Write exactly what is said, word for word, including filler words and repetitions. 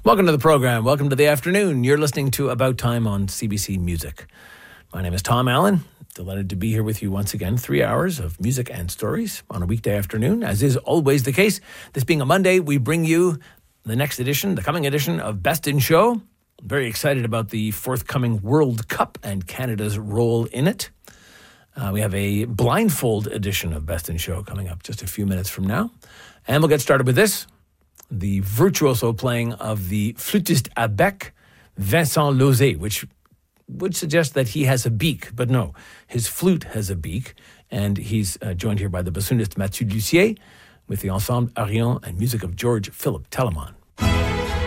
Welcome to the program. Welcome to the afternoon. You're listening to About Time on C B C Music. My name is Tom Allen. Delighted to be here with you once again. Three hours of music and stories on a weekday afternoon, as is always the case. This being a Monday, we bring you the next edition, the coming edition of Best in Show. I'm very excited about the forthcoming World Cup and Canada's role in it. Uh, we have a blindfold edition of Best in Show coming up just a few minutes from now. And we'll get started with this. The virtuoso playing of the flûtiste à bec, Vincent Lozé, which would suggest that he has a beak, but no, his flute has a beak, and he's uh, joined here by the bassoonist Mathieu Lussier with the ensemble Arion and music of George Philip Telemann.